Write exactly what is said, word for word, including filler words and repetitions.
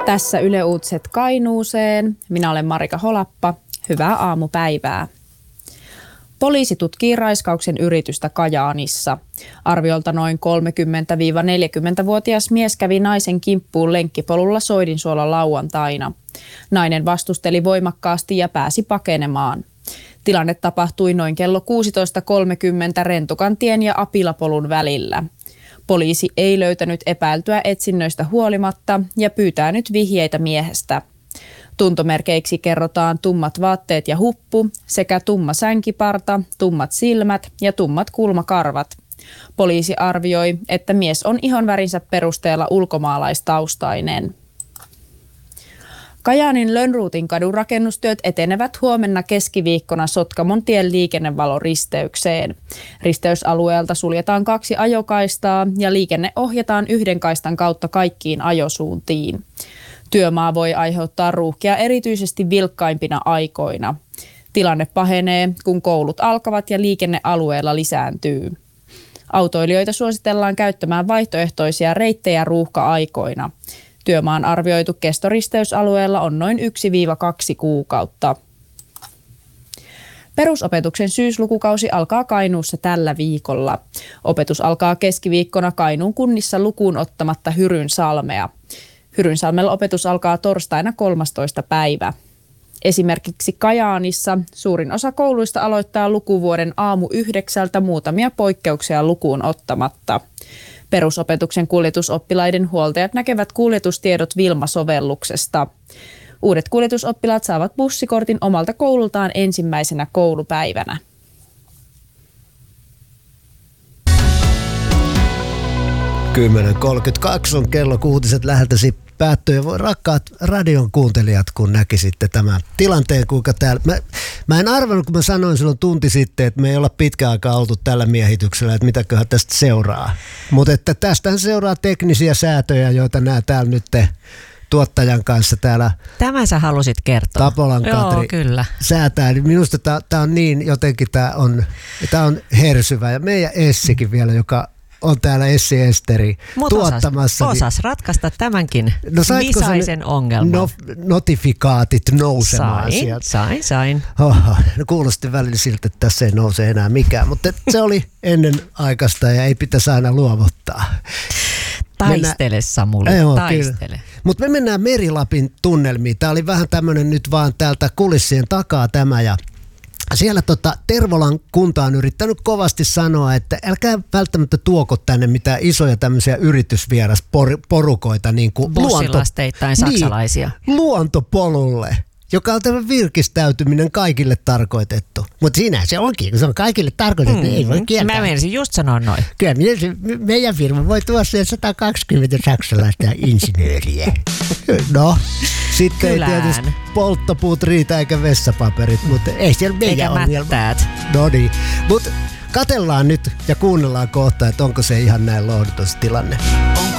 Tässä Yle Uutiset Kainuuseen. Minä olen Marika Holappa. Hyvää aamupäivää. Poliisi tutkii raiskauksen yritystä Kajaanissa. Arviolta noin kolmekymmentä–neljäkymmentävuotias mies kävi naisen kimppuun lenkkipolulla Soidinsuolla lauantaina. Nainen vastusteli voimakkaasti ja pääsi pakenemaan. Tilanne tapahtui noin kello kuusitoista kolmekymmentä Rentukantien ja Apilapolun välillä. Poliisi ei löytänyt epäiltyä etsinnöistä huolimatta ja pyytää nyt vihjeitä miehestä. Tuntomerkeiksi kerrotaan tummat vaatteet ja huppu sekä tumma sänkiparta, tummat silmät ja tummat kulmakarvat. Poliisi arvioi, että mies on ihonvärinsä perusteella ulkomaalaistaustainen. Kajaanin Lönnruutin kadun rakennustyöt etenevät huomenna keskiviikkona Sotkamon tien liikennevaloristeykseen. Risteysalueelta suljetaan kaksi ajokaistaa ja liikenne ohjataan yhden kaistan kautta kaikkiin ajosuuntiin. Työmaa voi aiheuttaa ruuhkia erityisesti vilkkaimpina aikoina. Tilanne pahenee, kun koulut alkavat ja liikenne alueella lisääntyy. Autoilijoita suositellaan käyttämään vaihtoehtoisia reittejä ruuhka-aikoina. Työmaan arvioitu kesto risteysalueella on noin yksi–kaksi kuukautta. Perusopetuksen syyslukukausi alkaa Kainuussa tällä viikolla. Opetus alkaa keskiviikkona Kainuun kunnissa lukuun ottamatta Hyrynsalmea. Hyrynsalmella opetus alkaa torstaina kolmastoista päivä. Esimerkiksi Kajaanissa suurin osa kouluista aloittaa lukuvuoden aamu yhdeksältä muutamia poikkeuksia lukuun ottamatta. Perusopetuksen kuljetusoppilaiden huoltajat näkevät kuljetustiedot Vilma-sovelluksesta. Uudet kuljetusoppilaat saavat bussikortin omalta koulultaan ensimmäisenä koulupäivänä. kymmenen kolmekymmentäkaksi on kello, kun uutiset läheltäsi päättyy. Voi rakkaat radion kuuntelijat, kun näkisitte tämän tilanteen, kuinka täällä... Mä, mä en arvannut, kun mä sanoin silloin tunti sitten, että me ei olla pitkään aikaa oltu tällä miehityksellä, että mitäköhän tästä seuraa. Mutta että tästähän seuraa teknisiä säätöjä, joita nämä täällä nyt te tuottajan kanssa täällä... Tämä sä halusit kertoa. Tapolan Katri Joo, kyllä. Säätää. Minusta tämä on niin, jotenkin tämä on, tää on hersyvä. Ja meidän Essikin vielä, joka... on täällä Essi Esteri Mut tuottamassa. Osas, osas ratkaista tämänkin no visaisen ongelman. No, notifikaatit nousemaan sain, sieltä. Sain, sain. Oho, no kuulosti välillä siltä, että tässä ei nouse enää mikään, mutta se oli ennen aikaista ja ei pitäisi aina luovuttaa. Taistele Samuli, Joo, taistele. Mutta me mennään Merilapin tunnelmiin. Tämä oli vähän tämmöinen nyt vaan täältä kulissien takaa tämä ja siellä tota, Tervolan kunta on yrittänyt kovasti sanoa, että älkää välttämättä tuoko tänne mitään isoja tämmöisiä yritysvierasporukoita. Niin kuin bussilasteittain luonto, saksalaisia. Niin, luontopolulle, joka on tämä virkistäytyminen kaikille tarkoitettu. Mutta siinä se onkin, kun se on kaikille tarkoitettu, mm, ei voi kieltää. Mä menisin just sanoa noin. Kyllä meidän firma voi tuoda siihen sata kaksikymmentä saksalaista insinööriä. No, sitten Kylään. Ei tietysti polttopuut riitä eikä vessapaperit, mutta ei siellä meidän ongelma. Eikä mättäät. No niin, mutta katsellaan nyt ja kuunnellaan kohta, että onko se ihan näin lohduton tilanne.